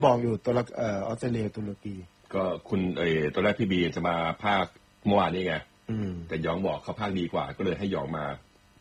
บอกอยู่ตัวละออสเตรเลียตุรกีก็คุณตัวแรกพี่บีจะมาภาคเมื่อวานนี้ไงแต่ยองบอกเขาภาคดีกว่าก็เลยให้ยองมา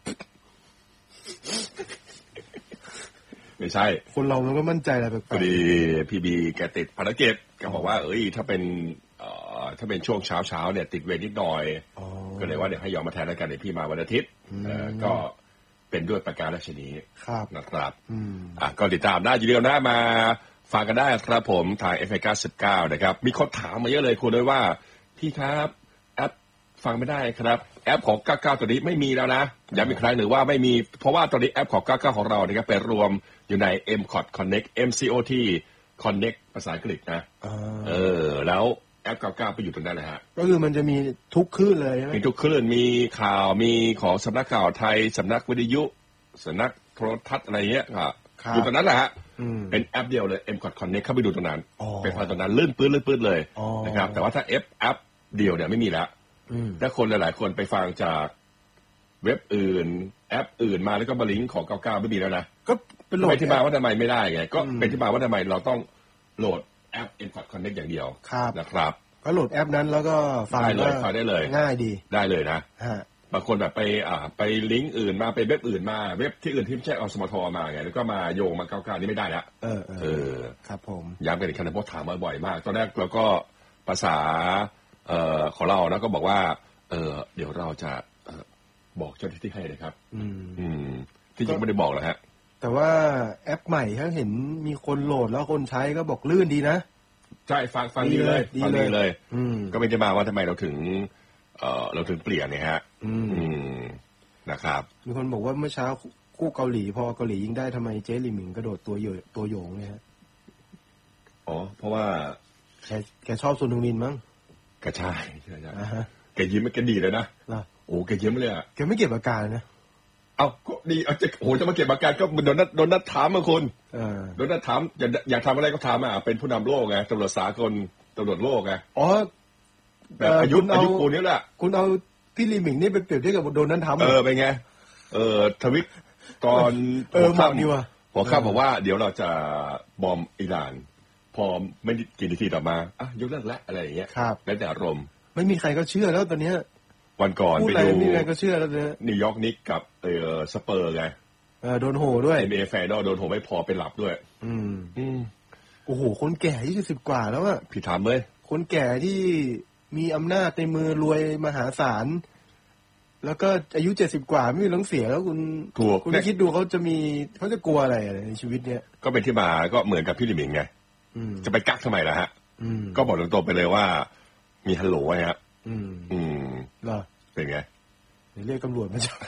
ไม่ใช่คนเรามันก็มั่นใจอะไรแบบพอดีพีบีแกติดภารกิจแกบอกว่าถ้าเป็นช่วงเช้าเนี่ยติดเวรนิดหน่อยก็เลยว่าเดี๋ยวให้ยอมมาแทนแล้วกันเดี๋ยวพี่มาวันอาทิตย์ก็เป็นด้วยประการราชนีนะครับก็ติดตามได้อย่าลืมนะมาฟังกันได้ครับผมทาง FM 99นะครับมีคนถามมาเยอะเลยคุณด้วยว่าพี่ครับแอปฟังไม่ได้ครับแอปของ99ตัวนี้ไม่มีแล้วนะย้ำอีกครั้งหนึ่งว่าไม่มีเพราะว่าตอนนี้แอปของ99ของเราเนี่ยไปรวมอยู่ใน MCOT Connect MCOT Connect ภาษาอังกฤษนะแล้วแอป99ไปอยู่ตรงนั้นเลยฮะก็คือมันจะมีทุกคลื่นเลยใช่ไหมมีทุกคลื่นมีข่าวมีของสำนักข่าวไทยสำนักวิทยุสำนักโทรทัศน์อะไรเงี้ยอยู่ตรงนั้นแหละฮะเป็นแอปเดียวเลย MCOT Connect เข้าไปดูตรงนั้นเป็นพอตรงนั้นลื่นปื้นเลยนะครับแต่ว่าถ้าแอปเดียวเนี่ยไม่มีแล้วถ้าคนหลายๆคนไปฟังจากเว็บอื่นแอปอื่นมาแล้วก็มาลิงก์ของ99ไม่มีแล้วนะก็เป็นโหลดที่มาว่าทำไมไม่ได้ไงก็เป็นที่มาว่าทำไมเราต้องโหลดแอป MCOT Connect อย่างเดียวนะครับก็โหลดแอปนั้นแล้วก็ฟังได้เลยง่ายดีได้เลยนะบางคนแบบไปลิงก์อื่นมาไปเว็บอื่นมาเว็บที่อื่นที่ไม่ใช่อสมทมาไงแล้วก็มาโยงมา99นี่ไม่ได้แล้วครับผมย้ำกันอีกครั้งเพราะถามมาบ่อยมากตอนแรกเราก็ภาษาของเรานะก็บอกว่าเดี๋ยวเราจะบอกเจ้าหน้าที่ให้นะครับที่จริงไม่ได้บอกหรอกฮะแต่ว่าแอปใหม่ถ้าเห็นมีคนโหลดแล้วคนใช้ก็บอกลื่นดีนะใช่ฟังดีเลยฟังดีเลยก็ไม่ได้มาว่าทำไมเราถึงเปลี่ยนเนี่ยฮะนะครับมีคนบอกว่าเมื่อเช้าคู่เกาหลีพอเกาหลียิงได้ทำไมเจ๊หลิมหมิงกระโดดตัวโยงเนี่ยฮะเพราะว่าแกชอบซุนฮึงมินมั้งแกใช่แกยิ้มแกดีเลยนะโอ้แกยิ้มเลยอ่ะแกไม่เก็บอาการนะเอาก็ดีจะมาเก็บอาการก็โดนนัดถามมาคนโดนนัดถามอยากทำอะไรก็ถามเป็นผู้นำโลกไงตำรวจสากลตำรวจโลกไงแบบอายุปูนี้แหละคุณเอาพี่ลีหมิงนี่ไปเปรียบเทียบกับโดนนั้นทำเป็นไงทวิตตอนหัวข้ามบอกว่าเดี๋ยวเราจะบอมอิหร่านพอไม่กี่นาทีต่อมายกเลิกแล้วอะไรอย่างเงี้ยแล้วแต่อารมณ์ไม่มีใครก็เชื่อแล้วตอนนี้วันก่อนไปดูมีใครก็เชื่อแล้วเนี่ยนิวยอร์กนิกกับสเปอร์ไงโดนโหด้วย NBA แฟนโดนโหไม่พอไปหลับด้วยโอ้โหคนแก่20กว่าแล้วอะพี่ถามเลยคนแก่ที่มีอำนาจในมือรวยมหาศาลแล้วก็อายุ70กว่าไม่มีหลังเสียแล้วคุณคิดดูเขาจะกลัวอะไรในชีวิตเนี้ยก็เป็นที่มาก็เหมือนกับพี่ลิมิงไงจะไปกักทำไมล่ะฮะก็บอกตรงๆไปเลยว่ามีฮัลโหลไงฮะเหรอเป็นไงเรียกตำรวจมาจับ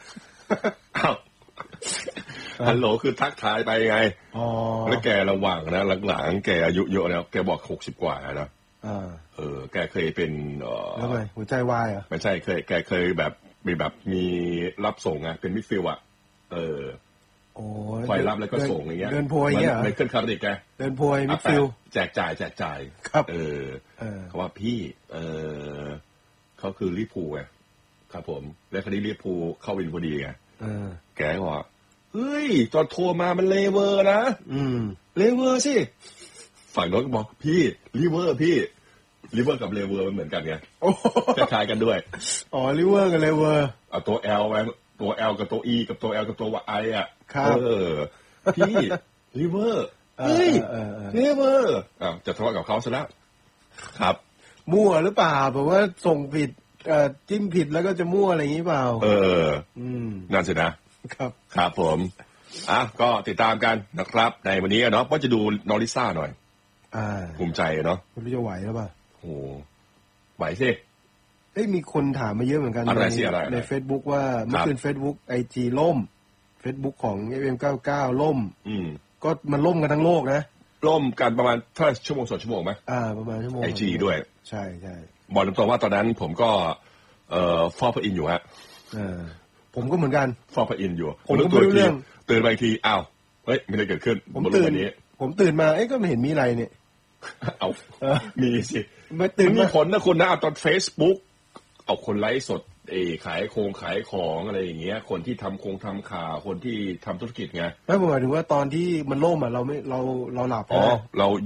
ฮัลโหลคือทักทายไปไงแล้วแกระหว่างนะหลังๆแกอายุเยอะแล้วแกบอก60กว่านะแกเคยเป็นแล้วไงหัวใจวายอ่ะไม่ใช่แกเคยแบบมีรับส่งไงเป็นมิดฟิลด์อ่ะคอยรับแล้วก็ส่งอย่างเงี้ยเดินโพยเงี้ยไม่ขึ้นคาร์ดิกแกเดินโพยมิดฟิลด์แจกจ่ายครับเขาว่าพี่เขาคือลิปูไงครับผมแล้วคดีลิปูเข้าวินพอดีไงแกก็บอกเฮ้ยตอนโทรมามันเลเวอร์นะเลเวอร์สิฝั่งโน้นก็บอกพี่ลิเวอร์พี่ลิเวอร์กับเลเวอร์มันเหมือนกันไงคล้ายๆกันด้วยลิเวอร์กับเลเวอร์เอาตัว L ไว้ตัว L กับตัว E กับตัว L กับตัว I อ่ะพี่ลิเวอร์เฮ้ยลิเวอร์จะทะเลาะกับเขาซะแล้วครับมั่วหรือเปล่าแบบว่าส่งผิดจิ้มผิดแล้วก็จะมั่วอะไรอย่างนี้เปล่านั่นสินะครับครับผมก็ติดตามกันนะครับในวันนี้เนาะว่าจะดูนอริซ่าหน่อยภูมิใจเนาะไม่รู้จะไหวหรือเปล่าโอ้ไหวสิมีคนถามมาเยอะเหมือนกันใน Facebook ว่าเมื่อคืน Facebook IG ล่ม Facebook ของ FM99 ล่มก็มันล่มกันทั้งโลกนะล่มกันประมาณเท่าชั่วโมง2ชั่วโมงไหมประมาณชั่วโมง IG ด้วยใช่บอกตรงๆว่าตอนนั้นผมก็ฟอร์พอินอยู่ฮะผมก็เหมือนกันฟอร์พอินอยู่ผมก็ไม่รู้เรื่องตื่นไปทีอ้าวเฮ้ยมีอะไรเกิดขึ้นผมตื่นมาก็ไม่เห็นมีอะไรเนี่ยมีสิมีผลนะคุณนะตอน Facebook เอาคนไลฟ์สดขายของอะไรอย่างเงี้ยคนที่ทำข่าวคนที่ทำธุรกิจไงไม่หมายถึงว่าตอนที่มันล่มเราหลับเรา